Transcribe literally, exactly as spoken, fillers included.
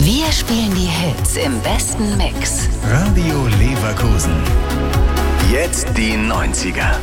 Wir spielen die Hits im besten Mix. Radio Leverkusen. Jetzt die neunziger.